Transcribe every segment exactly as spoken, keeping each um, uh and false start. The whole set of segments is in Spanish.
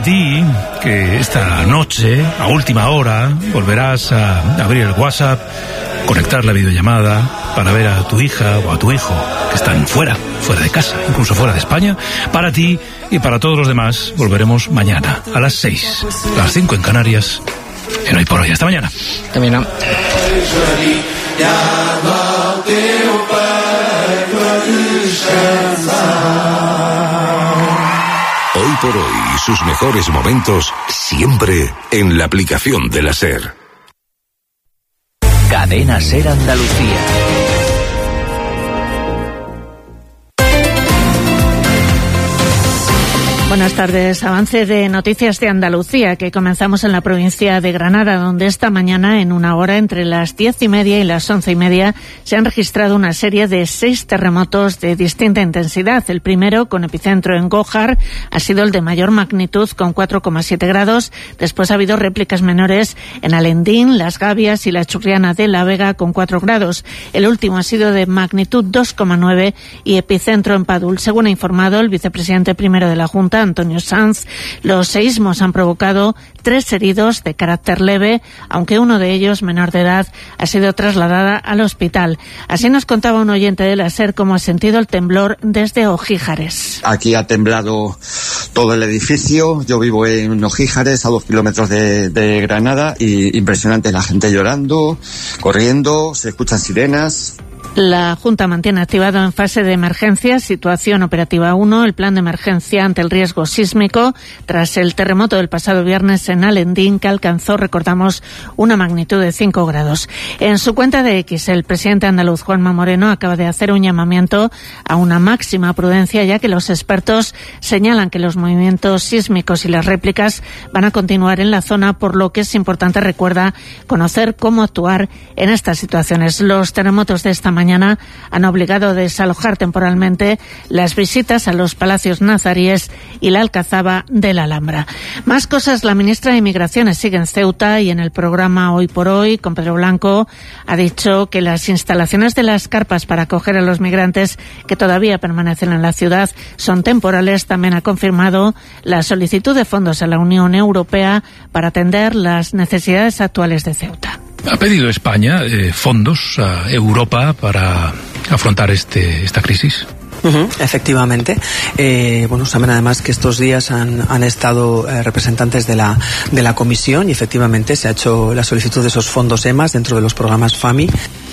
Di que esta noche, a última hora, volverás a abrir el WhatsApp, conectar la videollamada para ver a tu hija o a tu hijo que están fuera, fuera de casa, incluso fuera de España. Para ti y para todos los demás, volveremos mañana a las seis, a las cinco en Canarias, en Hoy por Hoy. Hasta mañana. También no. Hoy por Hoy, sus mejores momentos siempre en la aplicación de la SER. Cadena SER Andalucía. Buenas tardes. Avance de Noticias de Andalucía, que comenzamos en la provincia de Granada, donde esta mañana, en una hora entre las diez y media y las once y media, se han registrado una serie de seis terremotos de distinta intensidad. El primero, con epicentro en Gójar, ha sido el de mayor magnitud, con cuatro coma siete grados. Después ha habido réplicas menores en Alendín, Las Gavias y la Churriana de la Vega, con cuatro grados. El último ha sido de magnitud dos coma nueve y epicentro en Padul. Según ha informado el vicepresidente primero de la Junta, Antonio Sanz, los seísmos han provocado tres heridos de carácter leve, aunque uno de ellos, menor de edad, ha sido trasladada al hospital. Así nos contaba un oyente de la SER cómo ha sentido el temblor desde Ojíjares. Aquí ha temblado todo el edificio. Yo vivo en Ojíjares, a dos kilómetros de, de Granada, y impresionante, la gente llorando, corriendo, se escuchan sirenas. La Junta mantiene activado en fase de emergencia, situación operativa uno, el plan de emergencia ante el riesgo sísmico tras el terremoto del pasado viernes en Alendín, que alcanzó, recordamos, una magnitud de cinco grados. En su cuenta de X, el presidente andaluz Juanma Moreno acaba de hacer un llamamiento a una máxima prudencia, ya que los expertos señalan que los movimientos sísmicos y las réplicas van a continuar en la zona, por lo que es importante, recuerda, conocer cómo actuar en estas situaciones. Los terremotos de esta mañana mañana han obligado a desalojar temporalmente las visitas a los palacios nazaríes y la alcazaba de la Alhambra. Más cosas. La ministra de Inmigraciones sigue en Ceuta y en el programa Hoy por Hoy con Pedro Blanco ha dicho que las instalaciones de las carpas para acoger a los migrantes que todavía permanecen en la ciudad son temporales. También ha confirmado la solicitud de fondos a la Unión Europea para atender las necesidades actuales de Ceuta. ¿Ha pedido España eh, fondos a Europa para afrontar este esta crisis? Uh-huh, efectivamente. Eh, bueno, saben además que estos días han, han estado eh, representantes de la de la Comisión y efectivamente se ha hecho la solicitud de esos fondos E M A S dentro de los programas FAMI.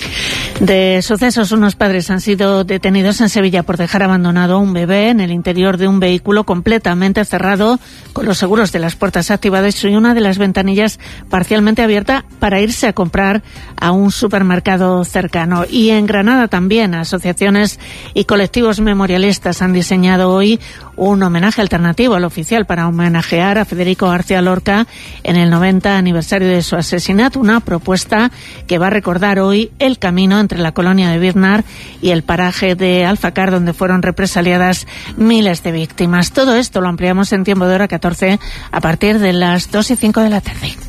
De sucesos, unos padres han sido detenidos en Sevilla por dejar abandonado a un bebé en el interior de un vehículo completamente cerrado, con los seguros de las puertas activados y una de las ventanillas parcialmente abierta, para irse a comprar a un supermercado cercano. Y en Granada también, asociaciones y colectivos memorialistas han diseñado hoy un homenaje alternativo al oficial para homenajear a Federico García Lorca en el noventa aniversario de su asesinato, una propuesta que va a recordar hoy el camino entre la colonia de Birnar y el paraje de Alfacar, donde fueron represaliadas miles de víctimas. Todo esto lo ampliamos en Tiempo de Hora catorce a partir de las dos y cinco de la tarde.